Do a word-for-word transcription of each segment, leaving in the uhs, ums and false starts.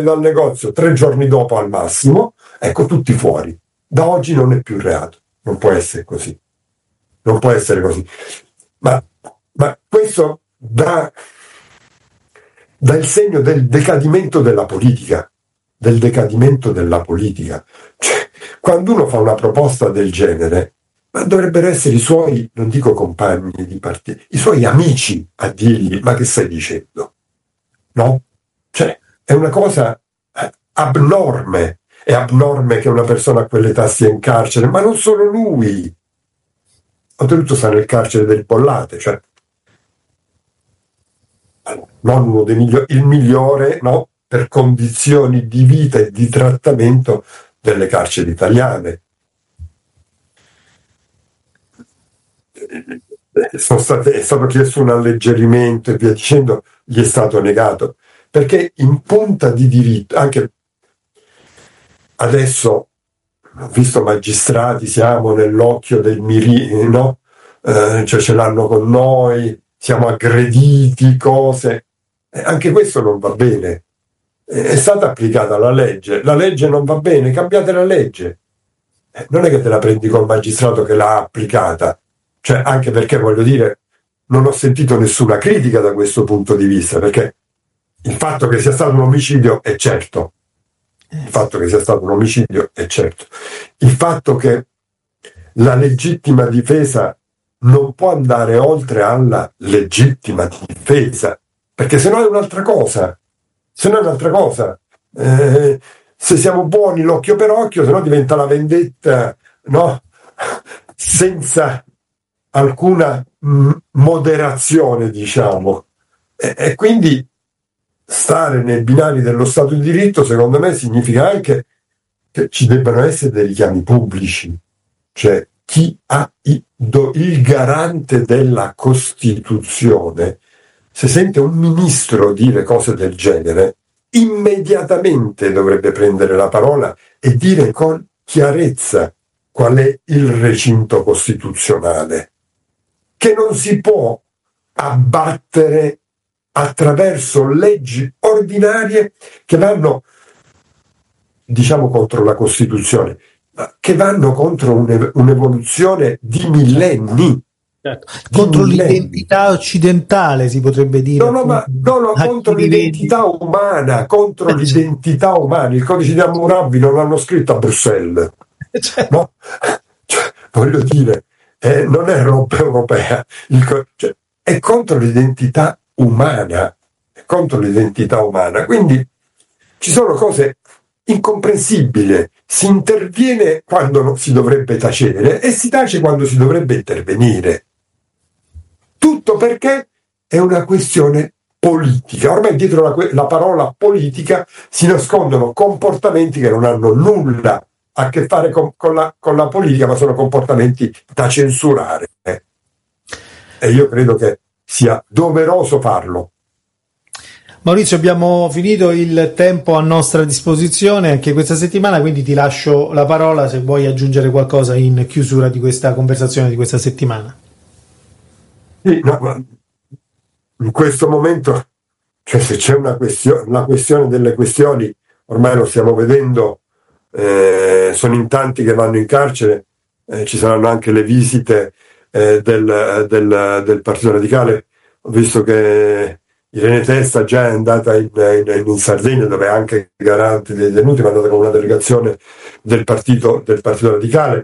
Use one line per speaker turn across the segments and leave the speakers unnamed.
dal negozio tre giorni dopo al massimo, ecco, tutti fuori. Da oggi non è più reato, non può essere così, non può essere così. Ma, ma questo dà, dà il segno del decadimento della politica, del decadimento della politica. Cioè, quando uno fa una proposta del genere, ma dovrebbero essere i suoi, non dico compagni di partito, i suoi amici a dirgli: ma che stai dicendo? No? Cioè, è una cosa abnorme. È abnorme che una persona a quell'età sia in carcere, ma non solo lui. Oltretutto sta nel carcere del Pollate, cioè non uno dei migliori, il migliore, no? Per condizioni di vita e di trattamento delle carceri italiane. Sono state, è stato chiesto un alleggerimento e via dicendo, gli è stato negato, perché in punta di diritto, anche adesso ho visto magistrati, siamo nell'occhio del mirino, no? Eh, cioè ce l'hanno con noi, siamo aggrediti, cose, eh, anche questo non va bene. Eh, è stata applicata la legge, la legge non va bene, cambiate la legge. Eh, non è che te la prendi col magistrato che l'ha applicata, cioè, anche perché, voglio dire, non ho sentito nessuna critica da questo punto di vista, perché il fatto che sia stato un omicidio è certo, il fatto che sia stato un omicidio è certo, il fatto che la legittima difesa non può andare oltre alla legittima difesa, perché se no è un'altra cosa, se no è un'altra cosa. Eh, se siamo buoni l'occhio per occhio, se no diventa la vendetta, no? Senza alcuna m- moderazione, diciamo. E, e quindi stare nei binari dello Stato di diritto, secondo me, significa anche che ci debbano essere dei richiami pubblici, cioè chi ha i, do, il garante della Costituzione, se sente un ministro dire cose del genere, immediatamente dovrebbe prendere la parola e dire con chiarezza qual è il recinto costituzionale, che non si può abbattere attraverso leggi ordinarie che vanno, diciamo, contro la Costituzione, ma che vanno contro un'ev- un'evoluzione di millenni.
Certo.
Di
Contro
millenni.
l'identità occidentale, si potrebbe dire.
No, no, ma no, no,
A
contro
chi
l'identità umana, contro
Eh, certo.
l'identità umana. Il codice di Hammurabi non l'hanno scritto a Bruxelles,
Certo.
no? Cioè, voglio dire, eh, non è roba europea, il co- cioè, è contro l'identità umana, è contro l'identità umana. Quindi ci sono cose incomprensibili. Si interviene quando non si dovrebbe tacere e si tace quando si dovrebbe intervenire. Tutto perché è una questione politica. Ormai dietro la, la parola politica si nascondono comportamenti che non hanno nulla a che fare con, con, la, con la politica, ma sono comportamenti da censurare. Eh. E io credo che sia doveroso farlo.
Maurizio, abbiamo finito il tempo a nostra disposizione anche questa settimana, quindi ti lascio la parola se vuoi aggiungere qualcosa in chiusura di questa conversazione di questa settimana.
Sì, no, ma in questo momento, cioè, se c'è una questione, la questione delle questioni, ormai lo stiamo vedendo, eh, sono in tanti che vanno in carcere, eh, ci saranno anche le visite eh, del, del, del Partito Radicale. Ho visto che Irene Testa già è andata in, in, in Sardegna, dove è anche garante dei detenuti, ma è andata con una delegazione del partito, del Partito Radicale.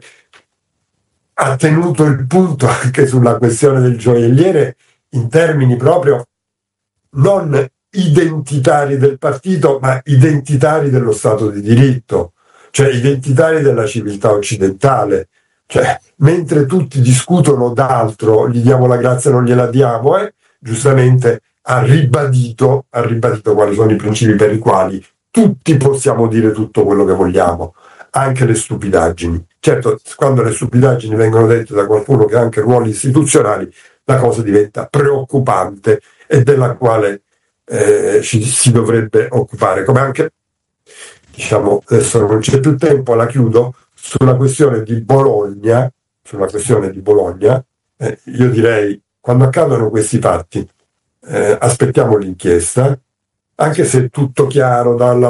Ha tenuto il punto anche sulla questione del gioielliere in termini proprio non identitari del partito, ma identitari dello Stato di diritto, cioè identitari della civiltà occidentale. Cioè, mentre tutti discutono d'altro, gli diamo la grazia, non gliela diamo, eh? Giustamente ha ribadito, ha ribadito quali sono i principi per i quali tutti possiamo dire tutto quello che vogliamo, anche le stupidaggini. Certo, quando le stupidaggini vengono dette da qualcuno che ha anche ruoli istituzionali, la cosa diventa preoccupante e della quale eh, ci si dovrebbe occupare. Come anche, diciamo, adesso non c'è più tempo, la chiudo, sulla questione di Bologna, sulla questione di Bologna, eh, io direi, quando accadono questi fatti, eh, aspettiamo l'inchiesta, anche se è tutto chiaro dalla